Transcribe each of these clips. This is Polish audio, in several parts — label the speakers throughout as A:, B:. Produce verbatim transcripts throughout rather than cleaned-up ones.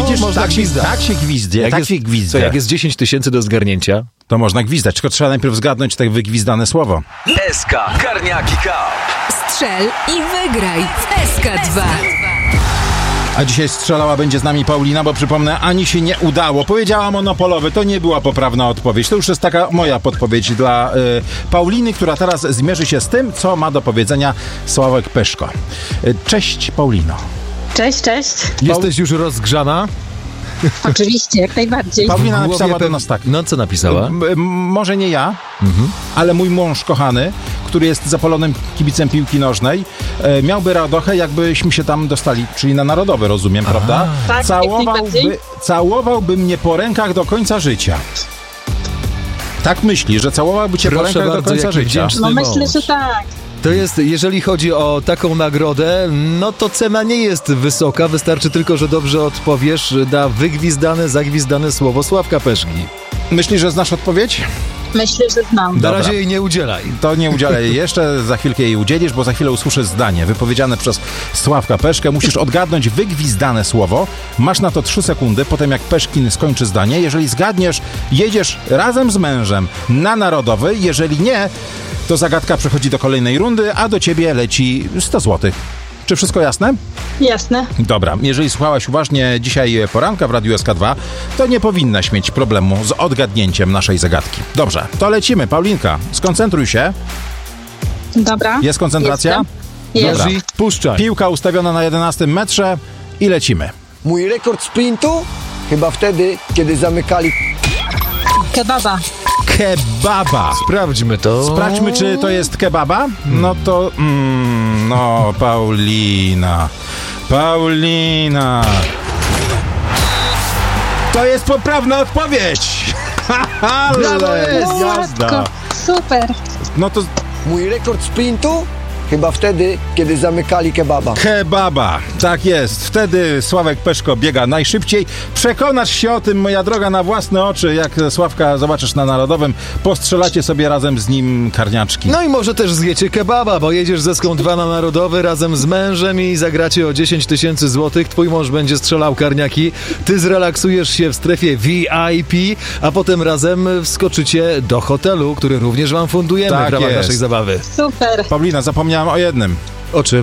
A: widzisz,
B: można
A: tak, się,
B: gwizdać.
A: tak się gwizdnie,
B: Jak
A: tak
B: jest,
A: się gwizdnie.
B: co, jak jest dziesięć tysięcy do zgarnięcia,
A: to można gwizdać, tylko trzeba najpierw zgadnąć tak wygwizdane słowo.
C: S K Karniaki K.
D: Strzel i wygraj w S K dwa.
A: A dzisiaj strzelała będzie z nami Paulina, bo przypomnę, ani się nie udało. Powiedziała monopolowy, to nie była poprawna odpowiedź. To już jest taka moja podpowiedź dla y, Pauliny, która teraz zmierzy się z tym, co ma do powiedzenia Sławek Peszko. Y, cześć, Paulino.
E: Cześć, cześć.
B: jesteś już rozgrzana?
E: Oczywiście, jak najbardziej.
A: Paulina
B: W głowie
A: napisała do
B: pew-
A: nas tak.
B: No, co napisała?
A: M- m- może nie ja, ale mój mąż kochany, który jest zapalonym kibicem piłki nożnej, e, miałby radochę, jakbyśmy się tam dostali, czyli na narodowy, rozumiem, prawda?
E: Tak, jak
A: Całowałby,
E: najbardziej.
A: całowałby mnie po rękach do końca życia. Tak myśli, że całowałby cię po
B: Proszę
A: rękach do
B: bardzo,
A: końca
B: jaki
A: życia.
B: wdzięczny
E: No myślę,
B: mąż.
E: że tak.
B: To jest, jeżeli chodzi o taką nagrodę, no to cena nie jest wysoka, wystarczy tylko, że dobrze odpowiesz na wygwizdane, zagwizdane słowo Sławka Peszki.
A: Myślisz, że znasz odpowiedź?
E: Myślę, że znam.
B: Na
A: Dobra.
B: razie jej nie udzielaj.
A: To nie udzielę jej jeszcze, za chwilkę jej udzielisz, bo za chwilę usłyszę zdanie wypowiedziane przez Sławka Peszkę. Musisz odgadnąć wygwizdane słowo. Masz na to trzy sekundy, potem jak Peszkin skończy zdanie. Jeżeli zgadniesz, jedziesz razem z mężem na narodowy. Jeżeli nie, to zagadka przechodzi do kolejnej rundy, a do ciebie leci sto złotych. Czy wszystko jasne?
E: Jasne.
A: Dobra, jeżeli słuchałaś uważnie dzisiaj poranka w Radiu S K dwa, to nie powinnaś mieć problemu z odgadnięciem naszej zagadki. Dobrze, to lecimy. Paulinka, skoncentruj się.
E: Dobra.
A: Jest koncentracja?
E: Jestem. Jest.
B: Jerzy, puszczaj.
A: Piłka ustawiona na jedenastym metrze i lecimy.
F: Mój rekord sprintu? Chyba wtedy, kiedy zamykali
E: Kebaba.
A: Kebaba.
B: Sprawdźmy to.
A: Sprawdźmy, czy to jest kebaba. No to... Mm, no, Paulina. Paulina. To jest poprawna odpowiedź. Ale
E: No,
A: jazda.
E: matko. Super.
A: No to
F: Mój rekord sprintu? Chyba wtedy, kiedy zamykali kebaba.
A: kebaba. Tak jest. Wtedy Sławek Peszko biega najszybciej. Przekonasz się o tym, moja droga, na własne oczy. Jak Sławka zobaczysz na Narodowym, postrzelacie sobie razem z nim karniaczki.
B: No i może też zjecie kebaba, bo jedziesz ze Ską dwa na Narodowy razem z mężem i zagracie o dziesięć tysięcy złotych. Twój mąż będzie strzelał karniaki, ty zrelaksujesz się w strefie V I P, a potem razem wskoczycie do hotelu, który również wam fundujemy
A: Tak
B: w ramach
A: jest.
B: naszej zabawy.
E: Super.
A: Paulina, zapomniałem o jednym.
B: O czym?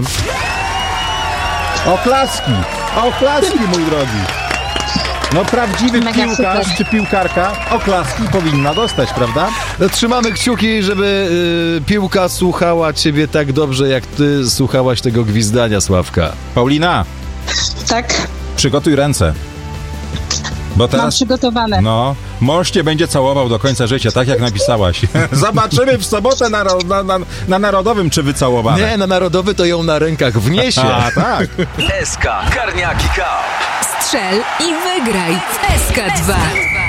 A: Oklaski! Oklaski, mój drogi! No prawdziwy
E: Mega
A: piłkarz
E: super.
A: czy piłkarka oklaski powinna dostać, prawda?
B: No, trzymamy kciuki, żeby y, piłka słuchała ciebie tak dobrze, jak ty słuchałaś tego gwizdania, Sławka.
A: Paulina,
E: Tak.
A: przygotuj ręce. Bo
E: Mam
A: teraz...
E: przygotowane.
A: No, mąż cię będzie całował do końca życia, tak jak napisałaś. Zobaczymy w sobotę na, na, na, na Narodowym, czy wycałowane.
B: Nie, na Narodowy to ją na rękach wniesie.
A: A, tak.
C: S K Karniaki K.
D: Strzel i wygraj w S K dwa.